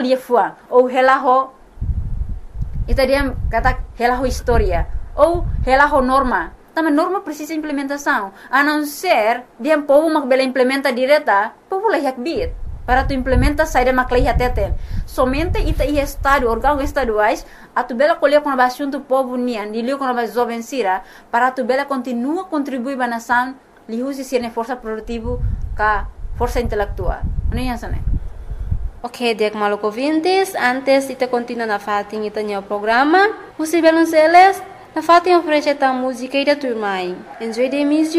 dia fuang ou relaho ita dia kata relaho história ou relaho norma. Também norma precisa implementação. A não ser dia povo mak bela implementa direta, povo lah yak bit. Para tu implementa sair maklei ateten. Somente ita i estado órgão estaduais a tu bela colher com a assunto povo nian, dilio com a jovem sira, para tu bela continua contribuir para a nação, li usi sirne força produtivo ka força intelectual. Não é assim, né? Ok, dek maluco ouvintes, antes ita continua na fatin ita nyo programa, usi belon seles, na fatin oferece ta música ida turmai. Enjoy the music.